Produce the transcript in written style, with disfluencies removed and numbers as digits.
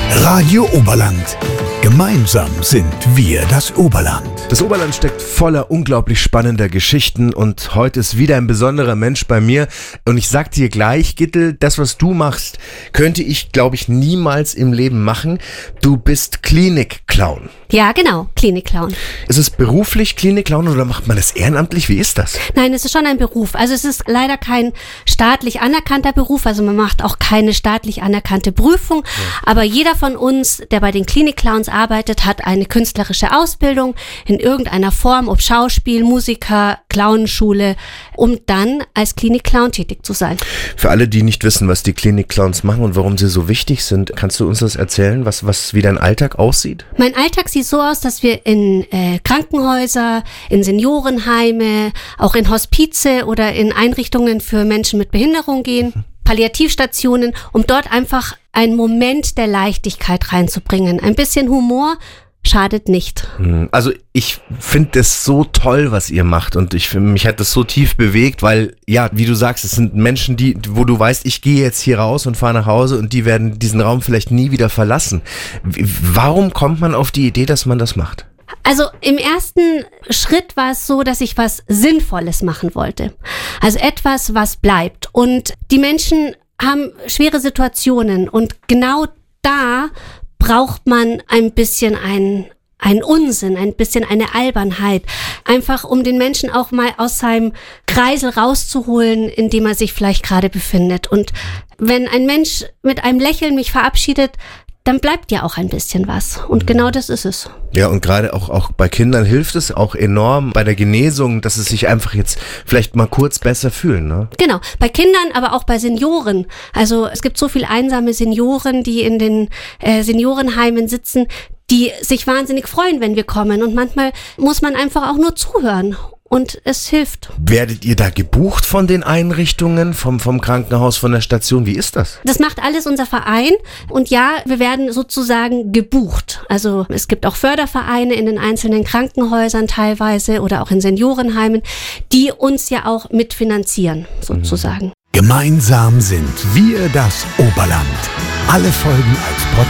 Radio Oberland. Gemeinsam sind wir das Oberland. Das Oberland steckt voller unglaublich spannender Geschichten und heute ist wieder ein besonderer Mensch bei mir. Und ich sag dir gleich, Gittel, das, was du machst, könnte ich, glaube ich, niemals im Leben machen. Du bist Klinik-Clown. Ja, genau, Klinik-Clown. Ist es beruflich Klinik-Clown oder macht man das ehrenamtlich? Wie ist das? Nein, es ist schon ein Beruf. Also es ist leider kein staatlich anerkannter Beruf, also man macht auch keine staatlich anerkannte Prüfung. Ja. Aber jeder von uns, der bei den Klinik-Clowns arbeitet, hat eine künstlerische Ausbildung in irgendeiner Form, ob Schauspiel, Musiker, Clownenschule, um dann als Klinik-Clown tätig zu sein. Für alle, die nicht wissen, was die Klinik-Clowns machen und warum sie so wichtig sind, kannst du uns das erzählen, wie dein Alltag aussieht? Mein Alltag sieht so aus, dass wir in Krankenhäuser, in Seniorenheime, auch in Hospize oder in Einrichtungen für Menschen mit Behinderung gehen, Palliativstationen, um dort einfach einen Moment der Leichtigkeit reinzubringen. Ein bisschen Humor schadet nicht. Also ich finde das so toll, was ihr macht und mich hat das so tief bewegt, weil, ja, wie du sagst, es sind Menschen, wo du weißt, ich gehe jetzt hier raus und fahre nach Hause und die werden diesen Raum vielleicht nie wieder verlassen. Warum kommt man auf die Idee, dass man das macht? Also im ersten Schritt war es so, dass ich was Sinnvolles machen wollte. Also etwas, was bleibt. Und die Menschen haben schwere Situationen und genau da braucht man ein bisschen einen Unsinn, ein bisschen eine Albernheit. Einfach um den Menschen auch mal aus seinem Kreisel rauszuholen, in dem er sich vielleicht gerade befindet. Und wenn ein Mensch mit einem Lächeln mich verabschiedet, dann bleibt ja auch ein bisschen was. Und genau das ist es. Ja, und gerade auch bei Kindern hilft es auch enorm bei der Genesung, dass sie sich einfach jetzt vielleicht mal kurz besser fühlen, ne? Genau, bei Kindern, aber auch bei Senioren. Also es gibt so viele einsame Senioren, die in den Seniorenheimen sitzen, die sich wahnsinnig freuen, wenn wir kommen. Und manchmal muss man einfach auch nur zuhören. Und es hilft. Werdet ihr da gebucht von den Einrichtungen, vom Krankenhaus, von der Station? Wie ist das? Das macht alles unser Verein. Und ja, wir werden sozusagen gebucht. Also es gibt auch Fördervereine in den einzelnen Krankenhäusern teilweise oder auch in Seniorenheimen, die uns ja auch mitfinanzieren, sozusagen. Gemeinsam sind wir das Oberland. Alle Folgen als Podcast.